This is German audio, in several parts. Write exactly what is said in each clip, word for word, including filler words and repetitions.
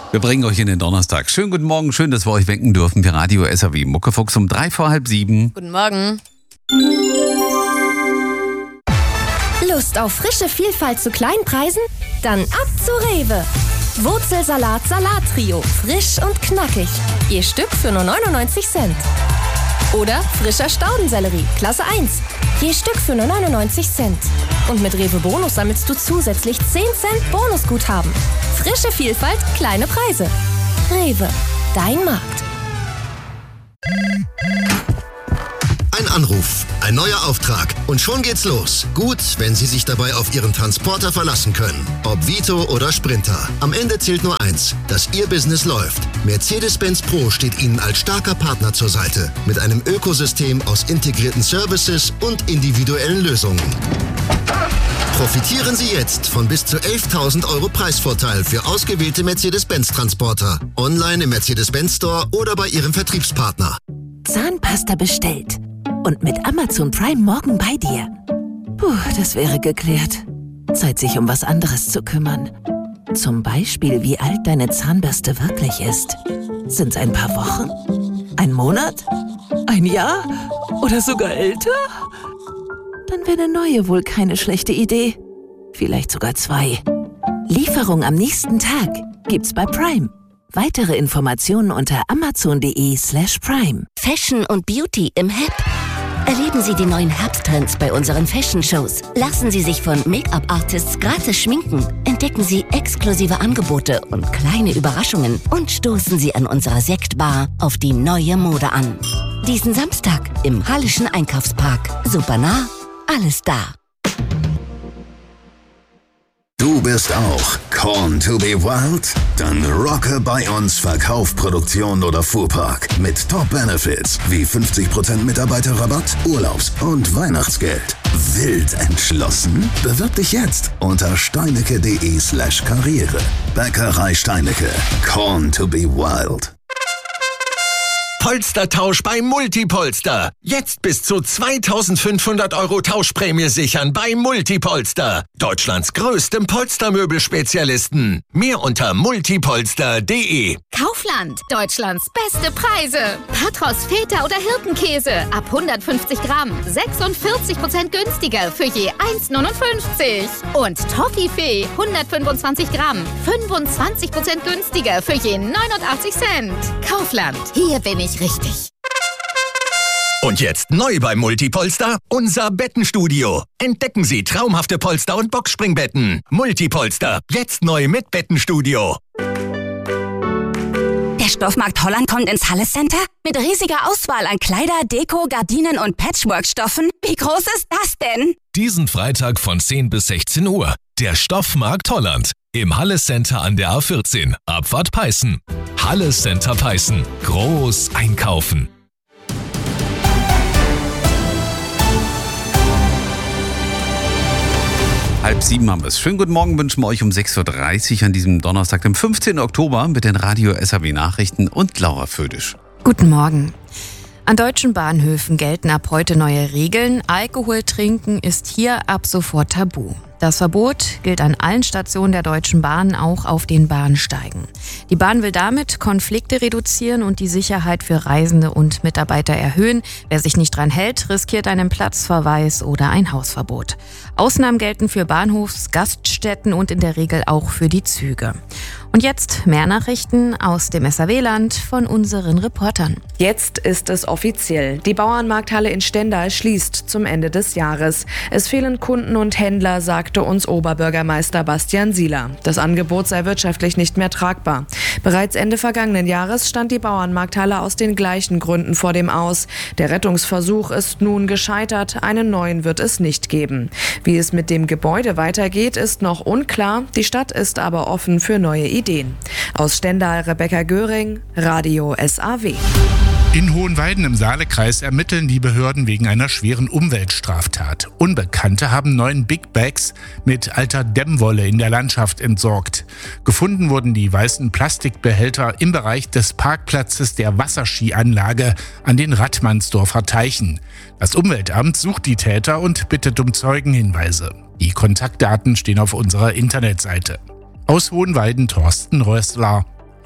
Wir bringen euch in den Donnerstag. Schönen guten Morgen, schön, dass wir euch wecken dürfen. Wir Radio S R W Muckefuchs um drei vor halb sieben. Guten Morgen. Lust auf frische Vielfalt zu kleinen Preisen? Dann ab zu Rewe. Wurzelsalat Salattrio. Frisch und knackig. Je Stück für nur neunundneunzig Cent. Oder frischer Staudensellerie. Klasse eins. Je Stück für nur neunundneunzig Cent. Und mit Rewe Bonus sammelst du zusätzlich zehn Cent Bonusguthaben. Frische Vielfalt, kleine Preise. Rewe. Dein Markt. Ein Anruf, ein neuer Auftrag und schon geht's los. Gut, wenn Sie sich dabei auf Ihren Transporter verlassen können. Ob Vito oder Sprinter. Am Ende zählt nur eins, dass Ihr Business läuft. Mercedes-Benz Pro steht Ihnen als starker Partner zur Seite. Mit einem Ökosystem aus integrierten Services und individuellen Lösungen. Profitieren Sie jetzt von bis zu elftausend Euro Preisvorteil für ausgewählte Mercedes-Benz-Transporter. Online im Mercedes-Benz Store oder bei Ihrem Vertriebspartner. Zahnpasta bestellt. Und mit Amazon Prime morgen bei dir. Puh, das wäre geklärt. Zeit, sich um was anderes zu kümmern. Zum Beispiel, wie alt deine Zahnbürste wirklich ist. Sind's ein paar Wochen? Ein Monat? Ein Jahr? Oder sogar älter? Dann wäre eine neue wohl keine schlechte Idee. Vielleicht sogar zwei. Lieferung am nächsten Tag gibt's bei Prime. Weitere Informationen unter amazon.de slash prime. Fashion und Beauty im H E P. Erleben Sie die neuen Herbsttrends bei unseren Fashion-Shows. Lassen Sie sich von Make-up-Artists gratis schminken. Entdecken Sie exklusive Angebote und kleine Überraschungen. Und stoßen Sie an unserer Sektbar auf die neue Mode an. Diesen Samstag im Hallischen Einkaufspark. Super nah, alles da. Du bist auch Corn to be Wild? Dann rocke bei uns Verkauf, Produktion oder Fuhrpark mit Top-Benefits wie fünfzig Prozent Mitarbeiterrabatt, Urlaubs- und Weihnachtsgeld. Wild entschlossen? Bewirb dich jetzt unter steinecke.de slash Karriere. Bäckerei Steinecke. Corn to be Wild. Polstertausch bei Multipolster. Jetzt bis zu zweitausendfünfhundert Euro Tauschprämie sichern bei Multipolster. Deutschlands größtem Polstermöbelspezialisten. Mehr unter multipolster punkt de. Kaufland. Deutschlands beste Preise. Patros, Feta oder Hirtenkäse. Ab hundertfünfzig Gramm. sechsundvierzig Prozent günstiger für je eins neunundfünfzig. Und Toffifee. hundertfünfundzwanzig Gramm. fünfundzwanzig Prozent günstiger für je neunundachtzig Cent. Kaufland. Hier bin ich richtig. Und jetzt neu bei Multipolster, unser Bettenstudio. Entdecken Sie traumhafte Polster- und Boxspringbetten. Multipolster, jetzt neu mit Bettenstudio. Der Stoffmarkt Holland kommt ins Halle Center mit riesiger Auswahl an Kleider, Deko, Gardinen und Patchwork-Stoffen. Wie groß ist das denn? Diesen Freitag von zehn bis sechzehn Uhr. Der Stoffmarkt Holland. Im Halle Center an der A vierzehn. Abfahrt Peißen. Halle Center Peißen. Groß einkaufen. Halb sieben haben wir es. Schönen guten Morgen wünschen wir euch um sechs Uhr dreißig an diesem Donnerstag, dem fünfzehnten Oktober, mit den Radio S R W Nachrichten und Laura Födisch. Guten Morgen. An deutschen Bahnhöfen gelten ab heute neue Regeln. Alkohol trinken ist hier ab sofort tabu. Das Verbot gilt an allen Stationen der Deutschen Bahn, auch auf den Bahnsteigen. Die Bahn will damit Konflikte reduzieren und die Sicherheit für Reisende und Mitarbeiter erhöhen. Wer sich nicht dran hält, riskiert einen Platzverweis oder ein Hausverbot. Ausnahmen gelten für Bahnhofs-, Gaststätten und in der Regel auch für die Züge. Und jetzt mehr Nachrichten aus dem S R W-Land von unseren Reportern. Jetzt ist es offiziell. Die Bauernmarkthalle in Stendal schließt zum Ende des Jahres. Es fehlen Kunden und Händler, sagte uns Oberbürgermeister Bastian Sieler. Das Angebot sei wirtschaftlich nicht mehr tragbar. Bereits Ende vergangenen Jahres stand die Bauernmarkthalle aus den gleichen Gründen vor dem Aus. Der Rettungsversuch ist nun gescheitert. Einen neuen wird es nicht geben. Wie es mit dem Gebäude weitergeht, ist noch unklar. Die Stadt ist aber offen für neue Ideen. Aus Stendal Rebecca Göring, Radio S A W. In Hohenweiden im Saalekreis ermitteln die Behörden wegen einer schweren Umweltstraftat. Unbekannte haben neun Big Bags mit alter Dämmwolle in der Landschaft entsorgt. Gefunden wurden die weißen Plastikbehälter im Bereich des Parkplatzes der Wasserskianlage an den Radmannsdorfer Teichen. Das Umweltamt sucht die Täter und bittet um Zeugenhinweise. Die Kontaktdaten stehen auf unserer Internetseite. Aus Hohenweiden Thorsten Rössler,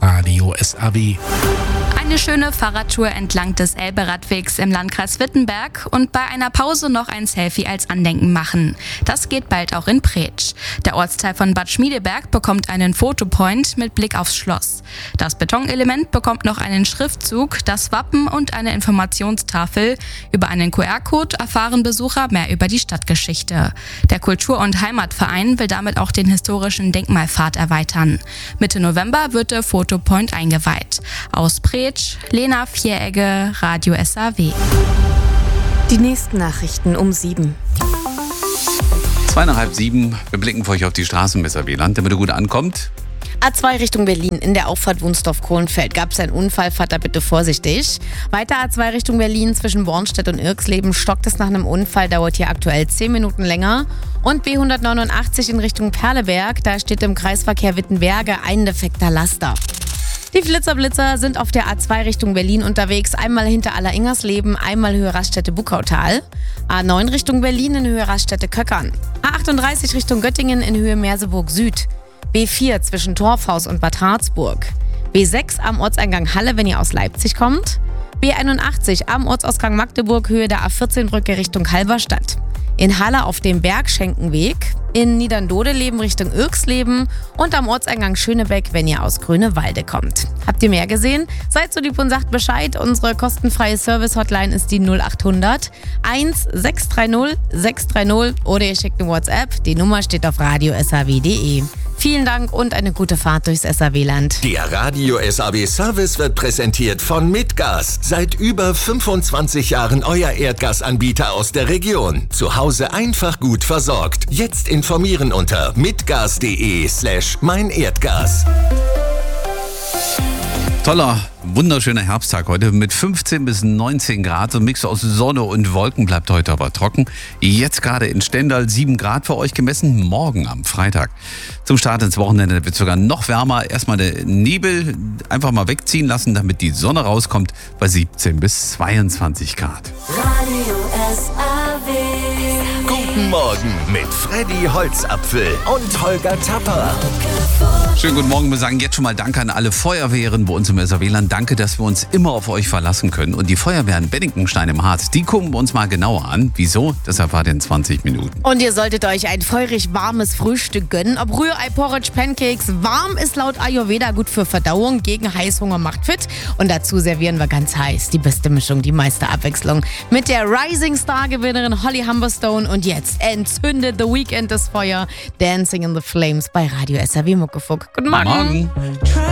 Radio S A W. Eine schöne Fahrradtour entlang des Elbe-Radwegs im Landkreis Wittenberg und bei einer Pause noch ein Selfie als Andenken machen. Das geht bald auch in Preetsch. Der Ortsteil von Bad Schmiedeberg bekommt einen Fotopoint mit Blick aufs Schloss. Das Betonelement bekommt noch einen Schriftzug, das Wappen und eine Informationstafel. Über einen Q R-Code erfahren Besucher mehr über die Stadtgeschichte. Der Kultur- und Heimatverein will damit auch den historischen Denkmalpfad erweitern. Mitte November wird der Fotopoint eingeweiht. Aus Preetsch, Lena Vieregge, Radio S A W. Die nächsten Nachrichten um sieben. Zwei nach halb sieben. Wir blicken für euch auf die Straßen im S A W-Land, damit ihr gut ankommt. A zwei Richtung Berlin. In der Auffahrt Wunsdorf-Kohlenfeld gab es einen Unfall. Fahrt da bitte vorsichtig. Weiter A zwei Richtung Berlin zwischen Bornstedt und Irxleben stockt es nach einem Unfall. Dauert hier aktuell zehn Minuten länger. Und B hundertneunundachtzig in Richtung Perleberg. Da steht im Kreisverkehr Wittenberge ein defekter Laster. Die Flitzer-Blitzer sind auf der A zwei Richtung Berlin unterwegs. Einmal hinter Alleringersleben, einmal Höhe Raststätte-Buckautal. A neun Richtung Berlin in Höhe Raststätte-Köckern. A achtunddreißig Richtung Göttingen in Höhe Merseburg Süd. B vier zwischen Torfhaus und Bad Harzburg. B sechs am Ortseingang Halle, wenn ihr aus Leipzig kommt. B einundachtzig am Ortsausgang Magdeburg, Höhe der A vierzehn Brücke Richtung Halberstadt. In Halle auf dem Bergschenkenweg, in Niederndodeleben Richtung Irxleben und am Ortseingang Schönebeck, wenn ihr aus Grünewalde kommt. Habt ihr mehr gesehen? Seid so lieb und sagt Bescheid. Unsere kostenfreie Service-Hotline ist die null achthundert eins sechs drei null sechs drei null oder ihr schickt eine WhatsApp. Die Nummer steht auf radio s a w punkt d e. Vielen Dank und eine gute Fahrt durchs S A W-Land. Der Radio S A W-Service wird präsentiert von Mitgas. Seit über fünfundzwanzig Jahren euer Erdgasanbieter aus der Region. Zu Hause einfach gut versorgt. Jetzt informieren unter mitgas.de slash mein Erdgas. Toller, wunderschöner Herbsttag heute mit fünfzehn bis neunzehn Grad. So ein Mix aus Sonne und Wolken, bleibt heute aber trocken. Jetzt gerade in Stendal sieben Grad für euch gemessen. Morgen am Freitag zum Start ins Wochenende wird es sogar noch wärmer. Erstmal den Nebel einfach mal wegziehen lassen, damit die Sonne rauskommt bei siebzehn bis zweiundzwanzig Grad. Radio S A W. Guten Morgen mit Freddy Holzapfel und Holger Tapper. Schönen guten Morgen. Wir sagen jetzt schon mal Danke an alle Feuerwehren bei uns im S A W-Land. Danke, dass wir uns immer auf euch verlassen können. Und die Feuerwehren Benningenstein im Harz, die gucken wir uns mal genauer an. Wieso? Das erfahrt ihr in zwanzig Minuten. Und ihr solltet euch ein feurig warmes Frühstück gönnen. Ob Rührei, Porridge, Pancakes. Warm ist laut Ayurveda gut für Verdauung, gegen Heißhunger macht fit. Und dazu servieren wir ganz heiß die beste Mischung, die meiste Abwechslung. Mit der Rising Star-Gewinnerin Holly Humberstone. Und jetzt entzündet The Weeknd das Feuer. Dancing in the Flames bei Radio S A W Muckefuck. Guten Morgen. Morgen.